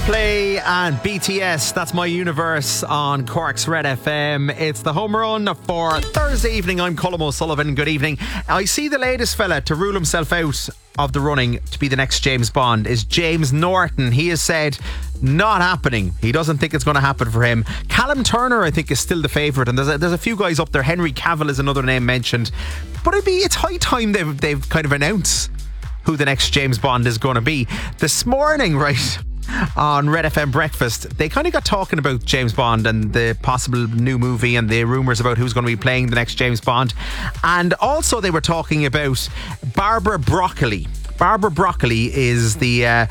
Coldplay and BTS, that's My Universe on Cork's Red FM. It's the home run for Thursday evening. I'm Colm O'Sullivan. Good evening. I see the latest fella to rule himself out of the running to be the next James Bond is James Norton. He has said not happening. He doesn't think it's going to happen for him. Callum Turner, I think, is still the favourite, and there's a few guys up there. Henry Cavill is another name mentioned, but it's high time they've kind of announced who the next James Bond is going to be. This morning, right, on Red FM Breakfast, they kind of got talking about James Bond and the possible new movie and the rumours about who's going to be playing the next James Bond. And also they were talking about Barbara Broccoli. Barbara Broccoli is the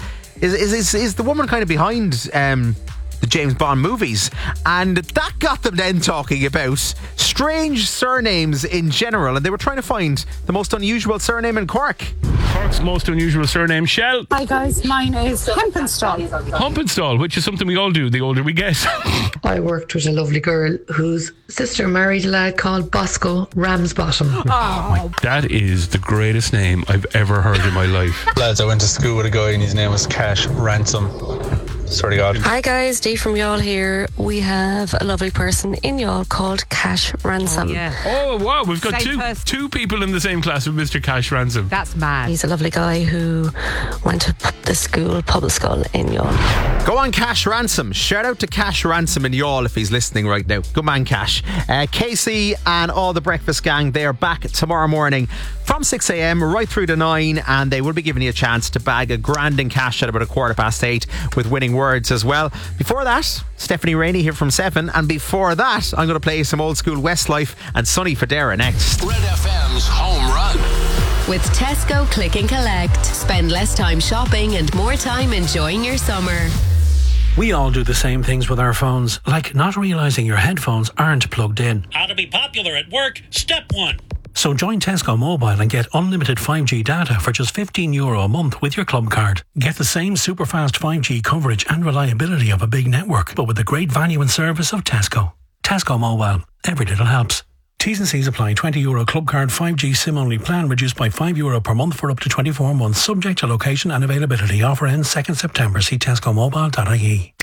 is the woman kind of behind the James Bond movies, and that got them then talking about strange surnames in general, and they were trying to find the most unusual surname in Cork. Cork's most unusual surname, Shell. Hi guys, mine is Hempenstall. Humpenstall, which is something we all do the older we get. I worked with a lovely girl whose sister married a lad called Bosco Ramsbottom. Oh, That is the greatest name I've ever heard in my life. Lads, I went to school with a guy and his name was Cash Ransom. Swear to God. Hi guys, Dee from Youghal here. We have a lovely person in Youghal called Cash Ransom. Oh wow, we've got Same two person. two people in the same class with Mr. Cash Ransom. That's mad. He's a lovely guy who went to the school, Public School in Youghal. Go on, Cash Ransom. Shout out to Cash Ransom in Youghal if he's listening right now. Good man, Cash. Casey and all the breakfast gang, they are back tomorrow morning from 6 a.m. right through to 9, and they will be giving you a chance to bag a grand in cash at about 8:15 with winning words as well. Before that, Stephanie Rainey here from 7, and before that, I'm going to play some old school Westlife and Sonny Fodera next. Red FM's home run. With Tesco Click and Collect. Spend less time shopping and more time enjoying your summer. We all do the same things with our phones, like not realising your headphones aren't plugged in. How to be popular at work, step 1. So join Tesco Mobile and get unlimited 5G data for just €15 a month with your club card. Get the same super fast 5G coverage and reliability of a big network, but with the great value and service of Tesco. Tesco Mobile. Every little helps. T's and C's apply. €20 club card 5G SIM only plan reduced by €5 per month for up to 24 months, subject to location and availability. Offer ends 2nd September. See tescomobile.ie.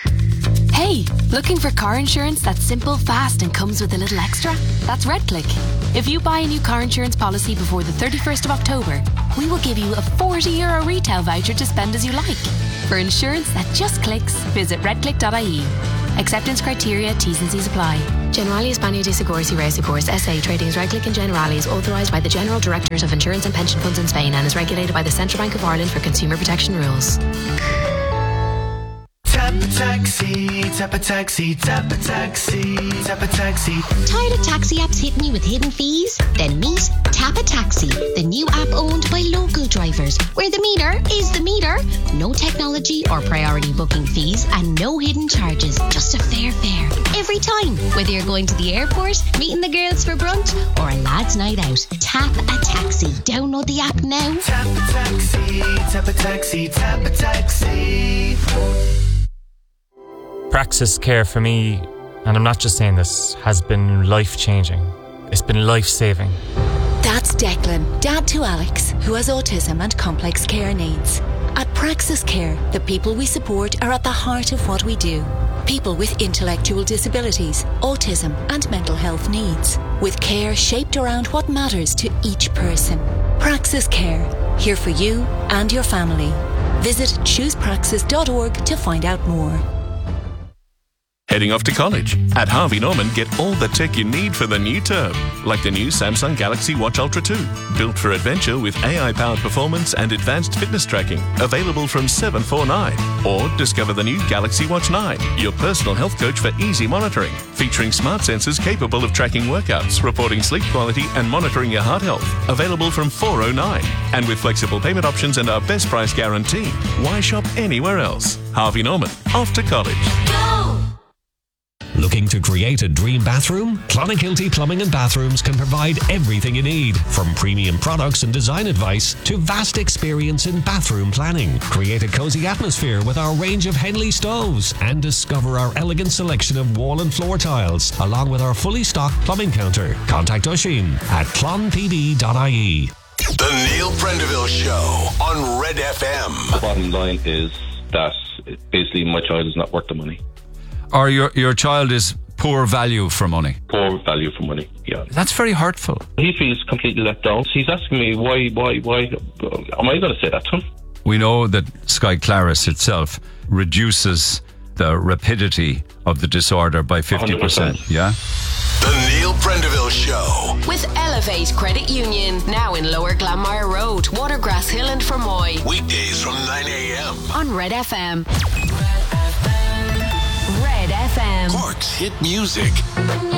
Hey, looking for car insurance that's simple, fast and comes with a little extra? That's RedClick. If you buy a new car insurance policy before the 31st of October, we will give you a €40 retail voucher to spend as you like. For insurance that just clicks, visit redclick.ie. Acceptance criteria, T's and C's apply. Generali España de Seguros y Reaseguros S.A. Trading as Redclick and Generali is authorised by the General Directors of Insurance and Pension Funds in Spain and is regulated by the Central Bank of Ireland for consumer protection rules. Tap a taxi, tap a taxi, tap a taxi, tap a taxi. Tired of taxi apps hitting you with hidden fees? Then meet Tap a Taxi, the new app owned by local drivers, where the meter is the meter. No technology or priority booking fees and no hidden charges, just a fair fare every time. Whether you're going to the airport, meeting the girls for brunch, or a lad's night out, Tap a Taxi. Download the app now. Tap a taxi, tap a taxi, tap a taxi. Praxis Care for me, and I'm not just saying this, has been life-changing. It's been life-saving. That's Declan, dad to Alex, who has autism and complex care needs. At Praxis Care, the people we support are at the heart of what we do. People with intellectual disabilities, autism and mental health needs, with care shaped around what matters to each person. Praxis Care, here for you and your family. Visit choosepraxis.org to find out more. Heading off to college? At Harvey Norman, get all the tech you need for the new term, like the new Samsung Galaxy Watch Ultra 2, built for adventure with AI-powered performance and advanced fitness tracking, available from $749. Or discover the new Galaxy Watch 9, your personal health coach for easy monitoring, featuring smart sensors capable of tracking workouts, reporting sleep quality and monitoring your heart health, available from $409. And with flexible payment options and our best price guarantee, why shop anywhere else? Harvey Norman, off to college. Looking to create a dream bathroom? Clonakilty Plumbing and Bathrooms can provide everything you need, from premium products and design advice to vast experience in bathroom planning. Create a cozy atmosphere with our range of Henley stoves and discover our elegant selection of wall and floor tiles, along with our fully stocked plumbing counter. Contact Oisin at clonpd.ie. The Neil Prendeville Show on Red FM. The bottom line is that basically my child is not worth the money. Or your child is poor value for money. Poor value for money, yeah. That's very hurtful. He feels completely let down. He's asking me why. Am I going to say that to him? We know that Sky Claris itself reduces the rapidity of the disorder by 50%. 100%. Yeah? The Neil Prendeville Show. With Elevate Credit Union, now in Lower Glanmire Road, Watergrass Hill and Fermoy. Weekdays from 9 a.m. On Red FM. Red FM. Cork's hit music.